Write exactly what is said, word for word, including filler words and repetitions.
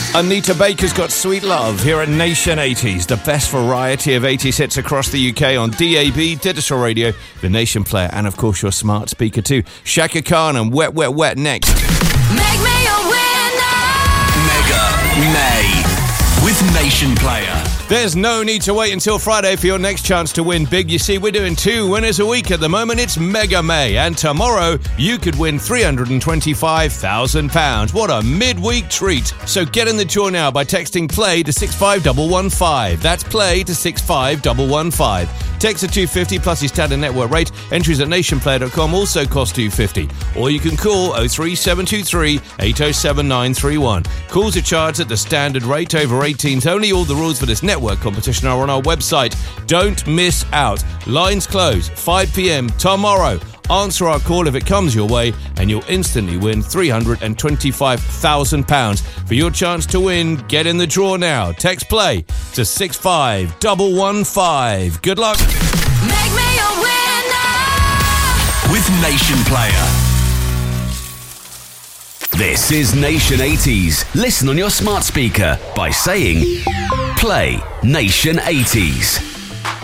Anita Baker's got Sweet Love here at Nation eighties, the best variety of eighties hits across the U K on D A B, digital radio, the Nation player, and of course your smart speaker too. Shaka Khan and Wet Wet Wet next. Make me a winner! Mega May with Nation player. There's no need to wait until Friday for your next chance to win big. You see, we're doing two winners a week at the moment. It's Mega May, and tomorrow you could win three hundred twenty-five thousand pounds. What a midweek treat. So get in the draw now by texting PLAY to six five one one five. That's PLAY to six five one one five. Text at two pounds fifty plus your standard network rate. Entries at nationplayer dot com also cost two pounds fifty. Or you can call oh three seven two three eight oh seven nine three one. Calls are charged at the standard rate, over eighteens only. All the rules for this network competition are on our website. Don't miss out. Lines close five p.m. tomorrow. Answer our call if it comes your way and you'll instantly win three hundred twenty-five thousand pounds. For your chance to win, get in the draw now. Text PLAY to six five one one five. Good luck. Make me a winner! With Nation player. This is Nation eighties. Listen on your smart speaker by saying Play Nation eighties.